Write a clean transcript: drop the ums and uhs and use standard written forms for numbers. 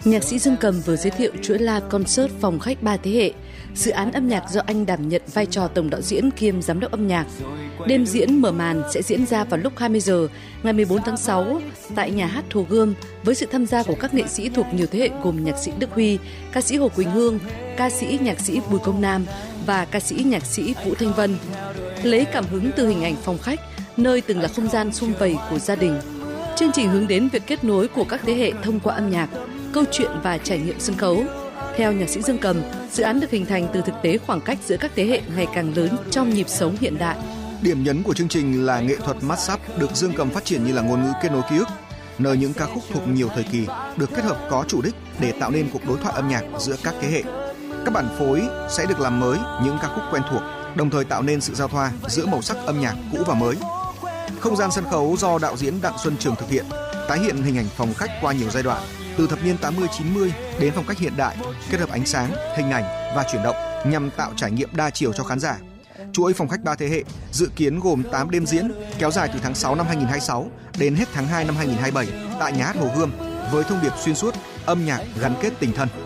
Nhạc sĩ Dương Cầm vừa giới thiệu chuỗi live concert phòng khách 3 thế hệ, dự án âm nhạc do anh đảm nhận vai trò tổng đạo diễn kiêm giám đốc âm nhạc. Đêm diễn mở màn sẽ diễn ra vào lúc 20 giờ ngày 14 tháng 6 tại nhà hát Hồ Gươm với sự tham gia của các nghệ sĩ thuộc nhiều thế hệ gồm nhạc sĩ Đức Huy, ca sĩ Hồ Quỳnh Hương, ca sĩ nhạc sĩ Bùi Công Nam và ca sĩ nhạc sĩ Vũ Thanh Vân. Lấy cảm hứng từ hình ảnh phòng khách, nơi từng là không gian sum vầy của gia đình. Chương trình hướng đến việc kết nối của các thế hệ thông qua âm nhạc, câu chuyện và trải nghiệm sân khấu. Theo nhạc sĩ Dương Cầm, dự án được hình thành từ thực tế khoảng cách giữa các thế hệ ngày càng lớn trong nhịp sống hiện đại. Điểm nhấn của chương trình là nghệ thuật mashup được Dương Cầm phát triển như là ngôn ngữ kết nối ký ức, nơi những ca khúc thuộc nhiều thời kỳ được kết hợp có chủ đích để tạo nên cuộc đối thoại âm nhạc giữa các thế hệ. Các bản phối sẽ được làm mới những ca khúc quen thuộc, đồng thời tạo nên sự giao thoa giữa màu sắc âm nhạc cũ và mới. Không gian sân khấu do đạo diễn Đặng Xuân Trường thực hiện, tái hiện hình ảnh phòng khách qua nhiều giai đoạn, từ thập niên 80-90 đến phong cách hiện đại, kết hợp ánh sáng, hình ảnh và chuyển động nhằm tạo trải nghiệm đa chiều cho khán giả. Chuỗi phòng khách 3 thế hệ dự kiến gồm 8 đêm diễn kéo dài từ tháng 6 năm 2026 đến hết tháng 2 năm 2027 tại nhà hát Hồ Gươm với thông điệp xuyên suốt âm nhạc gắn kết tình thân.